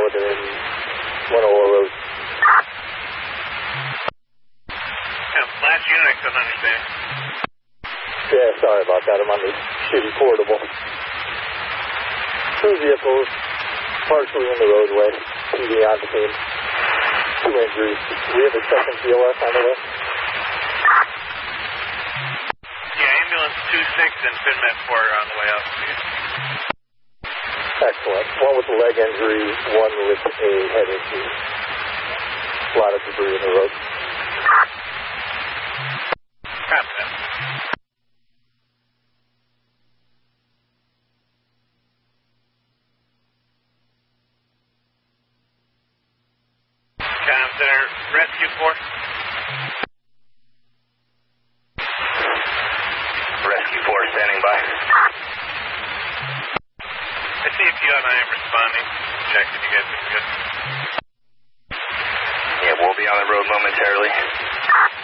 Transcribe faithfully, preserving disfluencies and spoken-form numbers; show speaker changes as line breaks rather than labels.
Northern one oh four Road.
Yeah, last unit, I couldn't understand.
Yeah, sorry about that. I'm on the shitty portable. Two vehicles partially in the roadway. T V on the scene. Two injuries. We have a second C O S on the way.
Yeah, ambulance two six and FinMed four are on the way out.
Excellent. One with a leg injury, one with a head injury. A lot of debris in the road.
Copy that. Com Center, Rescue four.
Rescue four standing by.
I see if you and I am responding. Check if you guys are good.
Yeah, we'll be on the road momentarily.